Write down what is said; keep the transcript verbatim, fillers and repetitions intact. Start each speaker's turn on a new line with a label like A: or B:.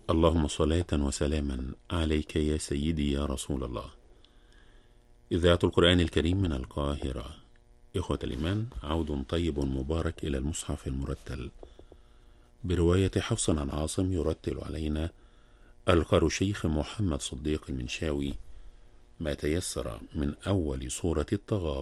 A: اللهم صلاة وسلاما عليك يا سيدي يا رسول الله. إذاعة القرآن الكريم من القاهرة. إخوة الإيمان، عود طيب مبارك إلى المصحف المرتل برواية حفص عن عاصم، يرتل علينا القارئ شيخ محمد صديق المنشاوي ما تيسر من أول سورة التغابن.